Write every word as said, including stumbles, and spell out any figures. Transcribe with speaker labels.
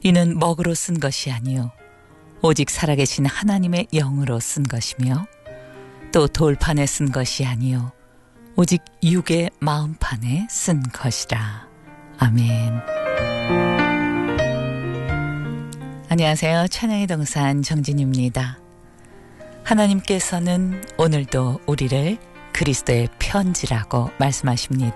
Speaker 1: 이는 먹으로 쓴 것이 아니요 오직 살아계신 하나님의 영으로 쓴 것이며 또 돌판에 쓴 것이 아니요 오직 육의 마음판에 쓴 것이라. 아멘. 안녕하세요. 찬양의 동산 정진입니다. 하나님께서는 오늘도 우리를 그리스도의 편지라고 말씀하십니다.